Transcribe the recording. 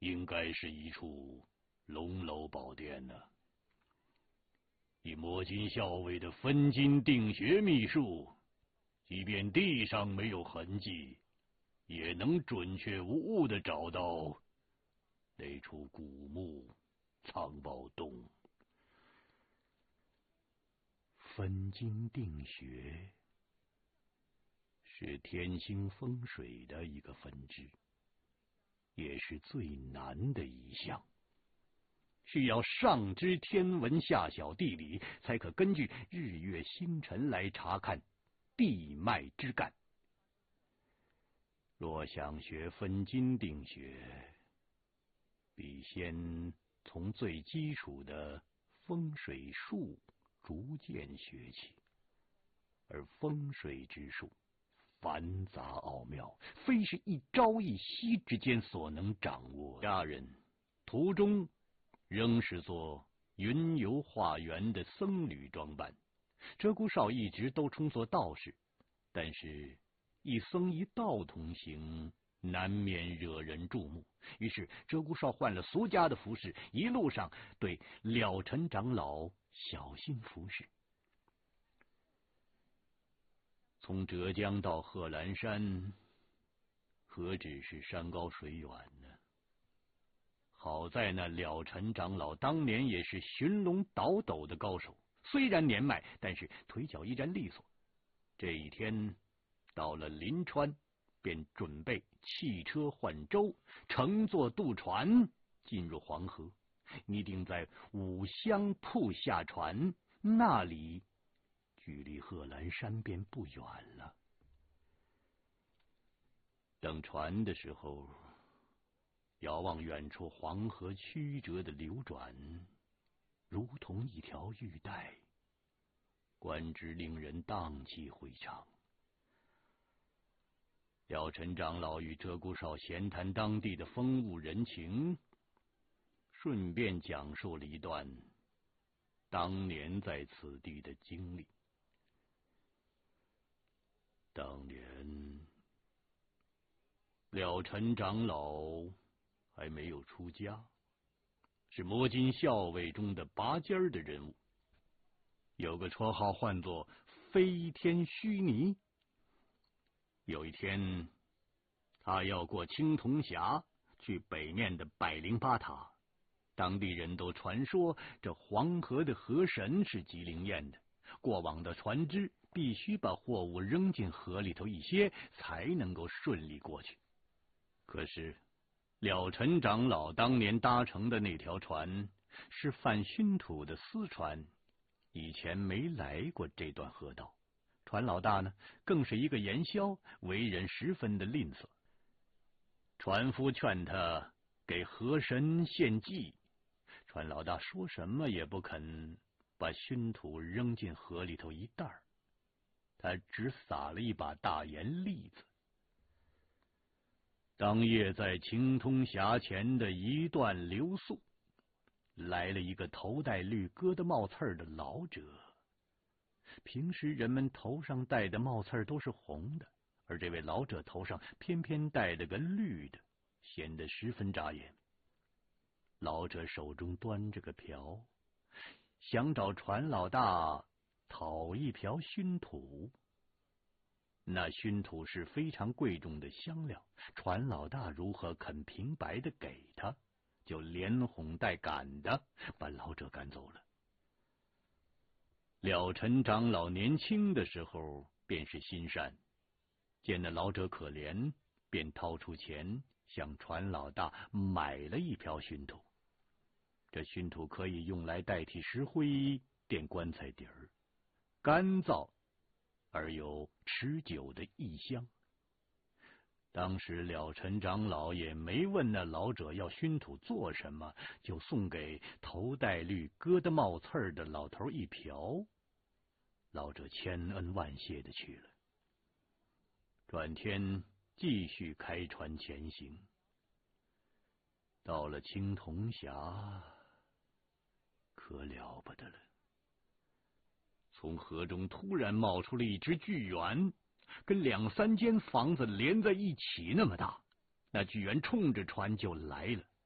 应该是一处龙楼宝殿呢。以摩金校尉的分金定穴秘术，即便地上没有痕迹，也能准确无误地找到那处古墓藏宝洞。分金定穴是天星风水的一个分支，也是最难的一项，需要上知天文下晓地理，才可根据日月星辰来查看地脉之干。若想学分金定穴，必先从最基础的风水术逐渐学起，而风水之术繁杂奥妙，非是一朝一夕之间所能掌握。家人途中仍是做云游化缘的僧侣装扮，鹧鸪哨一直都充作道士，但是一僧一道同行，难免惹人注目。于是鹧鸪哨换了俗家的服饰，一路上对了尘长老小心服侍。从浙江到贺兰山，何止是山高水远呢？好在那了尘长老当年也是寻龙倒斗的高手，虽然年迈，但是腿脚依然利索。这一天到了临川，便准备弃车换舟，乘坐渡船进入黄河，拟定在五香铺下船，那里距离贺兰山便不远了。等船的时候，遥望远处黄河曲折的流转，如同一条玉带，观之令人荡气回肠。了尘长老与鹧鸪哨闲谈当地的风物人情，顺便讲述了一段当年在此地的经历。当年了尘长老还没有出家，是摩金校尉中的拔尖的人物，有个绰号唤作飞天须弥。有一天，他要过青铜峡去北面的108塔，当地人都传说这黄河的河神是极灵验的，过往的船只必须把货物扔进河里头一些，才能够顺利过去。可是了尘长老当年搭乘的那条船是贩熏土的私船，以前没来过这段河道。船老大呢，更是一个盐枭，为人十分的吝啬。船夫劝他给河神献祭，船老大说什么也不肯把熏土扔进河里头一袋，他只撒了一把大盐粒子。当夜在青铜峡前的一段留宿，来了一个头戴绿疙瘩帽刺的老者。平时人们头上戴的帽刺都是红的，而这位老者头上偏偏戴着个绿的，显得十分扎眼。老者手中端着个瓢，想找船老大讨一瓢熏土。那熏土是非常贵重的香料，船老大如何肯平白的给他，就连哄带赶的把老者赶走了。了尘长老年轻的时候便是心善，见那老者可怜，便掏出钱向船老大买了一瓢熏土。这熏土可以用来代替石灰垫棺材底儿，干燥而有持久的异香。当时了尘长老也没问那老者要熏土做什么，就送给头戴绿疙瘩帽刺的老头一瓢。老者千恩万谢的去了。转天继续开船前行，到了青铜峡，可了不得了。从河中突然冒出了一只巨猿，跟2、3间房子连在一起那么大。那巨猿冲着船就来了，